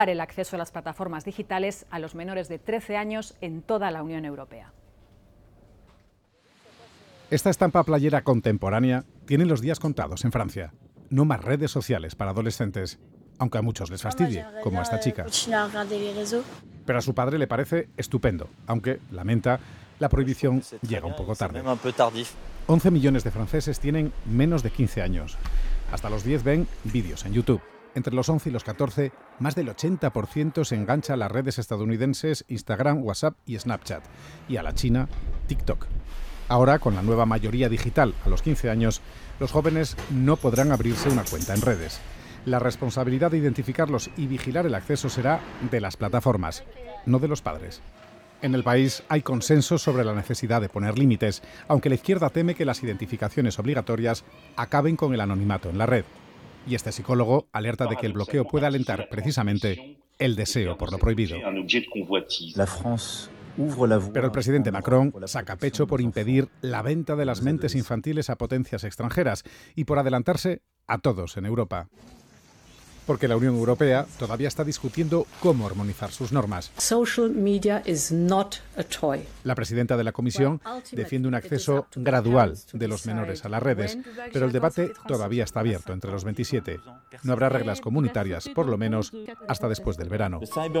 el acceso a las plataformas digitales a los menores de 13 años en toda la Unión Europea. Esta estampa playera contemporánea tiene los días contados en Francia. No más redes sociales para adolescentes, aunque a muchos les fastidie, como a esta chica. Pero a su padre le parece estupendo, aunque, lamenta, la prohibición llega un poco tarde. 11 millones de franceses tienen menos de 15 años. Hasta los 10 ven vídeos en YouTube. Entre los 11 y los 14, más del 80% se engancha a las redes estadounidenses Instagram, WhatsApp y Snapchat. Y a la china, TikTok. Ahora, con la nueva mayoría digital a los 15 años, los jóvenes no podrán abrirse una cuenta en redes. La responsabilidad de identificarlos y vigilar el acceso será de las plataformas, no de los padres. En el país hay consenso sobre la necesidad de poner límites, aunque la izquierda teme que las identificaciones obligatorias acaben con el anonimato en la red. Y este psicólogo alerta de que el bloqueo puede alentar precisamente el deseo por lo prohibido. Pero el presidente Macron saca pecho por impedir la venta de las mentes infantiles a potencias extranjeras y por adelantarse a todos en Europa. Porque la Unión Europea todavía está discutiendo cómo armonizar sus normas. La presidenta de la Comisión defiende un acceso gradual de los menores a las redes, pero el debate todavía está abierto entre los 27. No habrá reglas comunitarias, por lo menos, hasta después del verano.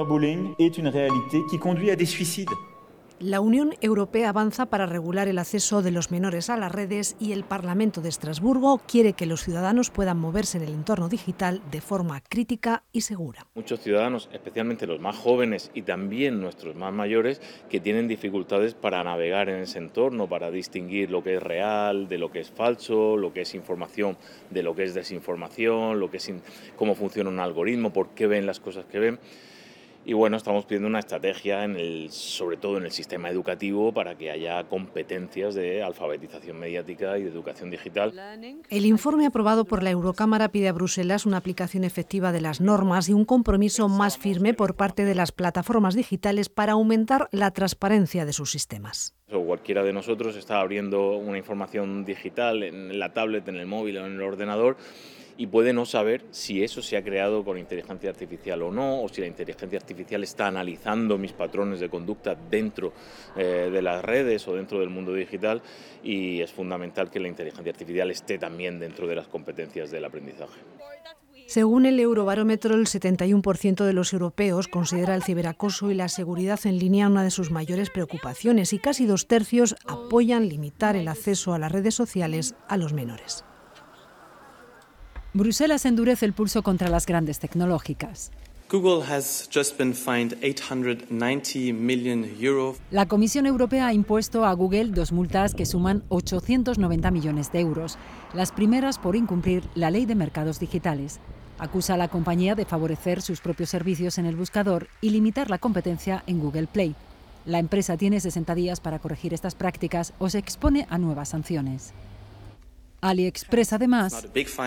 La Unión Europea avanza para regular el acceso de los menores a las redes y el Parlamento de Estrasburgo quiere que los ciudadanos puedan moverse en el entorno digital de forma crítica y segura. Muchos ciudadanos, especialmente los más jóvenes y también nuestros más mayores, que tienen dificultades para navegar en ese entorno, para distinguir lo que es real de lo que es falso, lo que es información de lo que es desinformación, lo que es cómo funciona un algoritmo, por qué ven las cosas que ven. Y bueno, estamos pidiendo una estrategia, sobre todo en el sistema educativo, para que haya competencias de alfabetización mediática y de educación digital. El informe aprobado por la Eurocámara pide a Bruselas una aplicación efectiva de las normas y un compromiso más firme por parte de las plataformas digitales para aumentar la transparencia de sus sistemas. Cualquiera de nosotros está abriendo una información digital en la tablet, en el móvil o en el ordenador, y puede no saber si eso se ha creado con inteligencia artificial o no, o si la inteligencia artificial está analizando mis patrones de conducta dentro de las redes o dentro del mundo digital, y es fundamental que la inteligencia artificial esté también dentro de las competencias del aprendizaje. Según el Eurobarómetro, el 71% de los europeos considera el ciberacoso y la seguridad en línea una de sus mayores preocupaciones y casi 2/3 apoyan limitar el acceso a las redes sociales a los menores. Bruselas endurece el pulso contra las grandes tecnológicas. Google has just been fined 890 million euros. La Comisión Europea ha impuesto a Google 2 multas que suman 890 millones de euros, las primeras por incumplir la ley de mercados digitales. Acusa a la compañía de favorecer sus propios servicios en el buscador y limitar la competencia en Google Play. La empresa tiene 60 días para corregir estas prácticas o se expone a nuevas sanciones. AliExpress, además,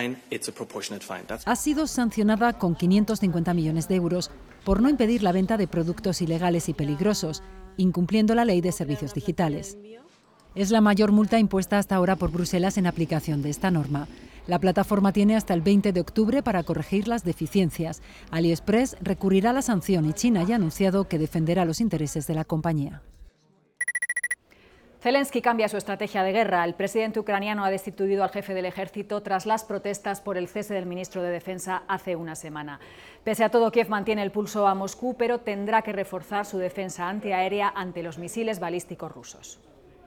ha sido sancionada con 550 millones de euros por no impedir la venta de productos ilegales y peligrosos, incumpliendo la ley de servicios digitales. Es la mayor multa impuesta hasta ahora por Bruselas en aplicación de esta norma. La plataforma tiene hasta el 20 de octubre para corregir las deficiencias. AliExpress recurrirá a la sanción y China ya ha anunciado que defenderá los intereses de la compañía. Zelensky cambia su estrategia de guerra. El presidente ucraniano ha destituido al jefe del ejército tras las protestas por el cese del ministro de Defensa hace una semana. Pese a todo, Kiev mantiene el pulso a Moscú, pero tendrá que reforzar su defensa antiaérea ante los misiles balísticos rusos.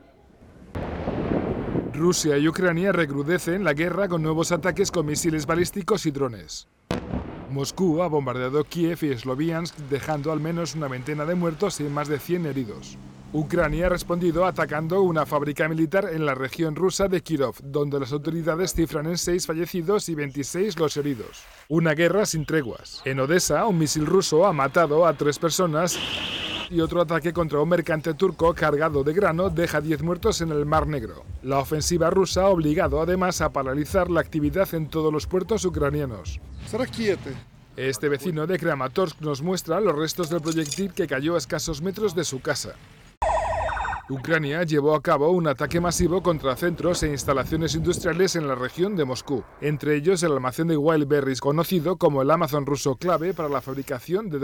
Rusia y Ucrania recrudecen la guerra con nuevos ataques con misiles balísticos y drones. Moscú ha bombardeado Kiev y Sloviansk, dejando al menos una veintena de muertos y más de 100 heridos. Ucrania ha respondido atacando una fábrica militar en la región rusa de Kirov, donde las autoridades cifran en 6 fallecidos y 26 los heridos. Una guerra sin treguas. En Odessa, un misil ruso ha matado a 3 personas y otro ataque contra un mercante turco cargado de grano deja 10 muertos en el Mar Negro. La ofensiva rusa ha obligado además a paralizar la actividad en todos los puertos ucranianos. Este vecino de Kramatorsk nos muestra los restos del proyectil que cayó a escasos metros de su casa. Ucrania llevó a cabo un ataque masivo contra centros e instalaciones industriales en la región de Moscú, entre ellos el almacén de Wild Berries, conocido como el Amazon ruso clave para la fabricación de